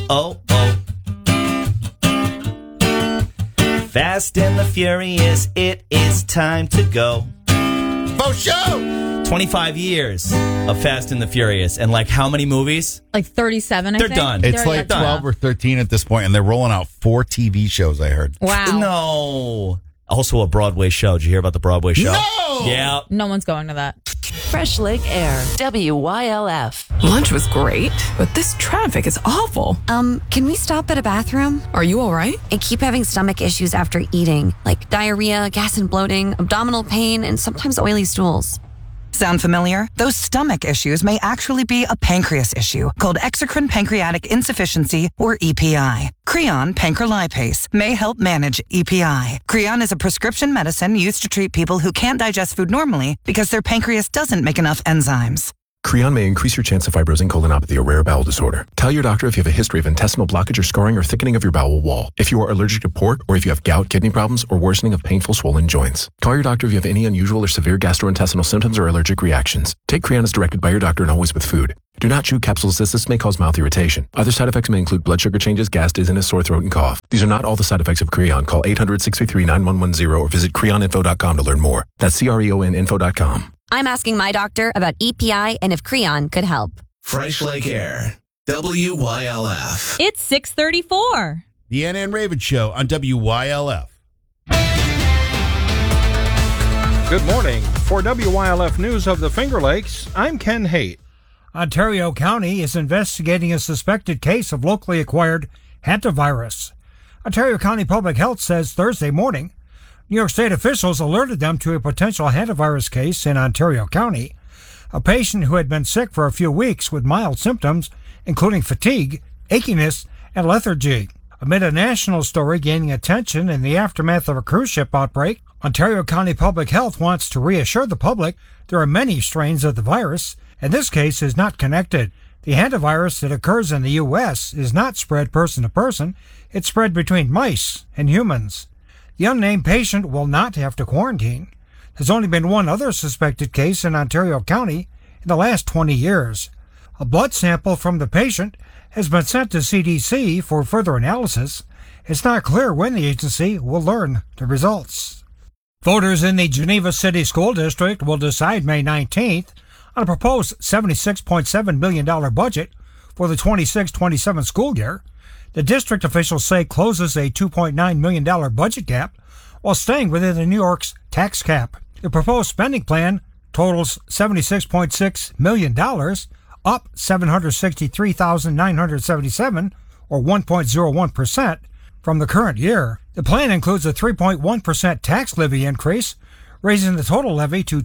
oh. Fast and the Furious, it is time to go. For show! 25 years of Fast and the Furious. And like how many movies? Like 37, I think. They're done. It's like 12 or 13 at this point, and they're rolling out 4 TV shows, I heard. Wow. No. Also a Broadway show. Did you hear about the Broadway show? No! Yeah. No one's going to that. Fresh Lake Air, WYLF. Lunch was great, but this traffic is awful. Can we stop at a bathroom? Are you all right? I keep having stomach issues after eating, like diarrhea, gas and bloating, abdominal pain, and sometimes oily stools. Sound familiar? Those stomach issues may actually be a pancreas issue called exocrine pancreatic insufficiency, or EPI. Creon pancrelipase may help manage EPI. Creon is a prescription medicine used to treat people who can't digest food normally because their pancreas doesn't make enough enzymes. Creon may increase your chance of fibrosing colonopathy, a rare bowel disorder. Tell your doctor if you have a history of intestinal blockage or scarring or thickening of your bowel wall, if you are allergic to pork, or if you have gout, kidney problems, or worsening of painful swollen joints. Call your doctor if you have any unusual or severe gastrointestinal symptoms or allergic reactions. Take Creon as directed by your doctor and always with food. Do not chew capsules as this may cause mouth irritation. Other side effects may include blood sugar changes, gas, dizziness, sore throat, and cough. These are not all the side effects of Creon. Call 800-633-9110 or visit creoninfo.com to learn more. That's CREONinfo.com. I'm asking my doctor about EPI and if Creon could help. Fresh Lake Air, WYLF. It's 6:34. The Anna and Raven Show on WYLF. Good morning. For WYLF News of the Finger Lakes, I'm Ken Haight. Ontario County is investigating a suspected case of locally acquired hantavirus. Ontario County Public Health says Thursday morning, New York State officials alerted them to a potential hantavirus case in Ontario County. A patient who had been sick for a few weeks with mild symptoms, including fatigue, achiness, and lethargy. Amid a national story gaining attention in the aftermath of a cruise ship outbreak, Ontario County Public Health wants to reassure the public there are many strains of the virus, and this case is not connected. The hantavirus that occurs in the U.S. is not spread person to person. It's spread between mice and humans. The unnamed patient will not have to quarantine. There's only been one other suspected case in Ontario County in the last 20 years. A blood sample from the patient has been sent to CDC for further analysis. It's not clear when the agency will learn the results. Voters in the Geneva City School District will decide May 19th on a proposed $76.7 million budget for the 26-27 school year. The district officials say closes a $2.9 million budget gap while staying within the New York's tax cap. The proposed spending plan totals $76.6 million, up $763,977, or 1.01% from the current year. The plan includes a 3.1% tax levy increase, raising the total levy to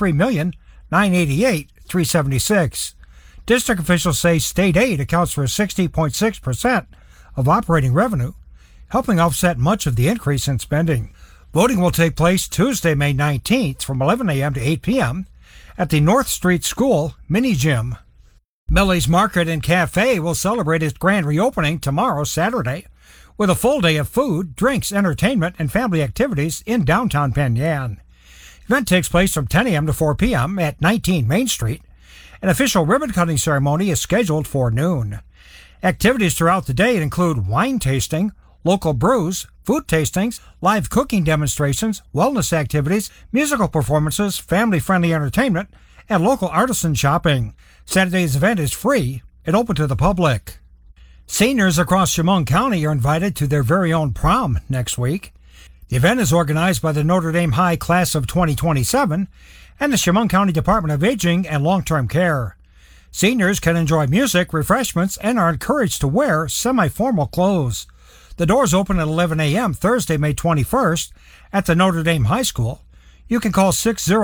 $23,988,376. District officials say state aid accounts for 60.6% of operating revenue, helping offset much of the increase in spending. Voting will take place Tuesday, May 19th from 11 a.m. to 8 p.m. at the North Street School Mini Gym. Millie's Market and Cafe will celebrate its grand reopening tomorrow, Saturday, with a full day of food, drinks, entertainment, and family activities in downtown Penn Yan. The event takes place from 10 a.m. to 4 p.m. at 19 Main Street. An official ribbon-cutting ceremony is scheduled for noon. Activities throughout the day include wine tasting, local brews, food tastings, live cooking demonstrations, wellness activities, musical performances, family-friendly entertainment, and local artisan shopping. Saturday's event is free and open to the public. Seniors across Chemung County are invited to their very own prom next week. The event is organized by the Notre Dame High Class of 2027 and the Chemung County Department of Aging and Long-Term Care. Seniors can enjoy music, refreshments, and are encouraged to wear semi-formal clothes. The doors open at 11 a.m. Thursday, May 21st at the Notre Dame High School. You can call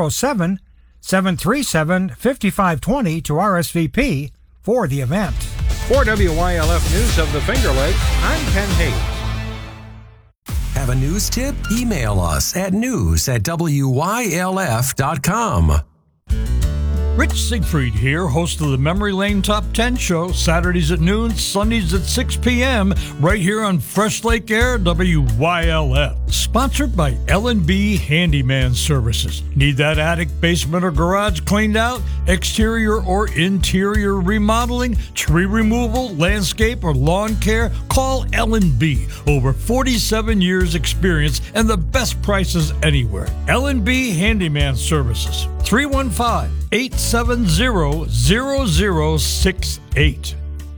607-737-5520 to RSVP for the event. For WYLF News of the Finger Lakes, I'm Ken Haight. Have a news tip? Email us at news@wylf.com. Rich Siegfried here, host of the Memory Lane Top 10 show, Saturdays at noon, Sundays at 6 p.m., right here on Fresh Lake Air, WYLF. Sponsored by L&B Handyman Services. Need that attic, basement, or garage cleaned out? Exterior or interior remodeling, tree removal, landscape, or lawn care? Call L&B. Over 47 years experience and the best prices anywhere. L&B Handyman Services. 315-870-0068.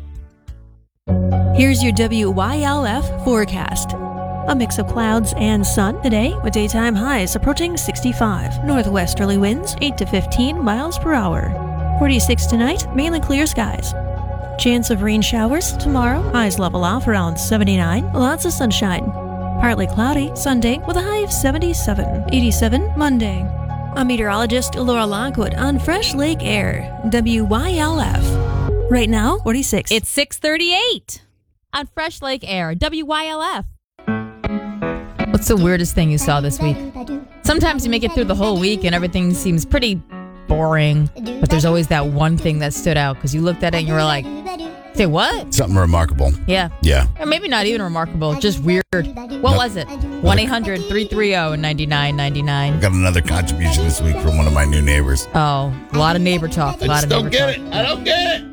Here's your WYLF forecast. A mix of clouds and sun today, with daytime highs approaching 65. Northwesterly winds 8 to 15 miles per hour. 46 tonight, mainly clear skies. Chance of rain showers tomorrow, highs level off around 79. Lots of sunshine. Partly cloudy Sunday with a high of 77. 87 Monday. I'm meteorologist Laura Lockwood on Fresh Lake Air, WYLF. Right now, 46. It's 6:38 on Fresh Lake Air, WYLF. What's the weirdest thing you saw this week? Sometimes you make it through the whole week and everything seems pretty boring, but there's always that one thing that stood out because you looked at it and you were like, say what? Something remarkable. Yeah. Yeah. Or maybe not even remarkable, just weird. What was it? 1-800-330-9999. Got another contribution this week from one of my new neighbors. Oh, a lot of neighbor talk. I just don't get it. I don't get it.